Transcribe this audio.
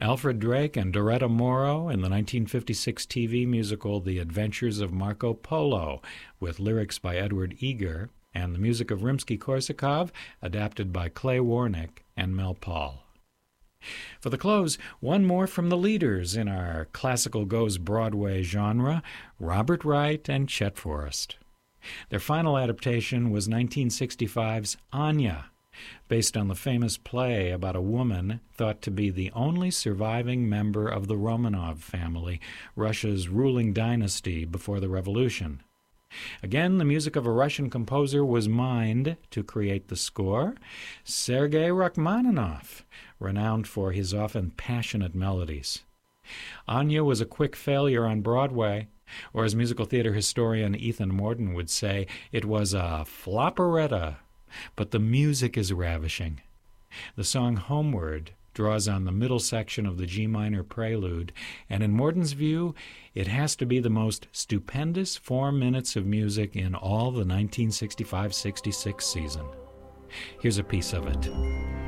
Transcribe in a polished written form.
Alfred Drake and Doretta Morrow in the 1956 TV musical The Adventures of Marco Polo, with lyrics by Edward Eger, and the music of Rimsky-Korsakov, adapted by Clay Warnick and Mel Paul. For the close, one more from the leaders in our classical goes Broadway genre, Robert Wright and Chet Forrest. Their final adaptation was 1965's Anya, based on the famous play about a woman thought to be the only surviving member of the Romanov family, Russia's ruling dynasty before the revolution. Again, the music of a Russian composer was mined to create the score, Sergei Rachmaninoff, renowned for his often passionate melodies. Anya was a quick failure on Broadway, or as musical theater historian Ethan Morden would say, it was a flopperetta, but the music is ravishing. The song Homeward draws on the middle section of the G minor prelude, and in Morden's view, it has to be the most stupendous 4 minutes of music in all the 1965-66 season. Here's a piece of it.